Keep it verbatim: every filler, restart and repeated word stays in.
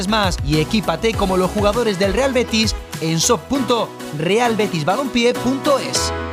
más y equípate como los jugadores del Real Betis en shop punto real betis balompié punto es.